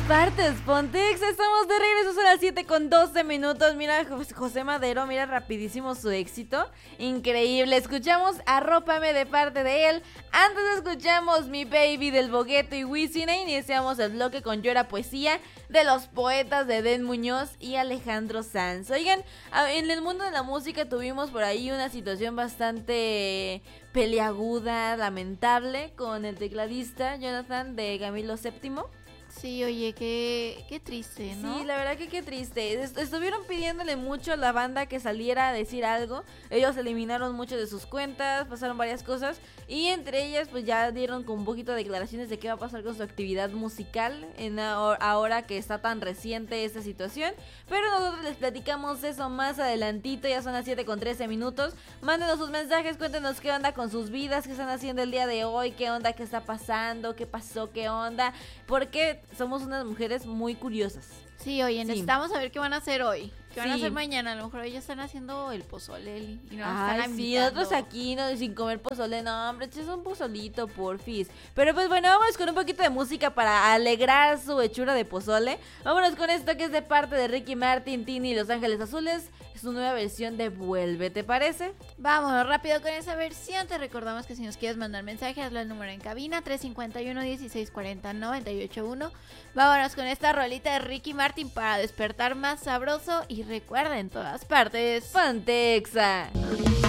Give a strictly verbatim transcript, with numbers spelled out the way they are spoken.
partes, Pontex, estamos de regreso, son las siete con doce minutos. Mira, José Madero, mira rapidísimo su éxito, increíble. Escuchamos Arrópame de parte de él. Antes escuchamos Mi Baby del Bogueto y Wisin, e iniciamos el bloque con Llora Poesía de los poetas de Den Muñoz y Alejandro Sanz. Oigan, en el mundo de la música tuvimos por ahí una situación bastante peliaguda, lamentable, con el tecladista Jonathan de Camilo séptimo. Sí, oye, qué, qué triste, ¿no? Sí, la verdad que qué triste. Est- estuvieron pidiéndole mucho a la banda que saliera a decir algo. Ellos eliminaron mucho de sus cuentas, pasaron varias cosas. Y entre ellas, pues ya dieron con un poquito de declaraciones de qué va a pasar con su actividad musical en ahor- ahora que está tan reciente esta situación. Pero nosotros les platicamos eso más adelantito, ya son las siete con trece minutos. Mándenos sus mensajes, cuéntenos qué onda con sus vidas, qué están haciendo el día de hoy, qué onda, qué está pasando, qué pasó, qué onda. Porque somos unas mujeres muy curiosas. Sí, oye, Sí. necesitamos saber qué van a hacer hoy, qué van a Sí. hacer mañana. A lo mejor ellos están haciendo el pozole y nos Ay, están sí, invitando. nosotros aquí no, sin comer pozole, no, hombre, es un pozolito, porfis. Pero pues bueno, vamos con un poquito de música para alegrar su hechura de pozole. Vámonos con esto que es de parte de Ricky Martin, Tini y Los Ángeles Azules. Es su nueva versión de Vuelve, ¿te parece? Vámonos rápido con esa versión. Te recordamos que si nos quieres mandar mensaje, hazlo al número en cabina tres cinco uno, dieciséis cuarenta, noventa y ocho uno. Vámonos con esta rolita de Ricky Martin para despertar más sabroso. Y recuerda, en todas partes, Fantexa.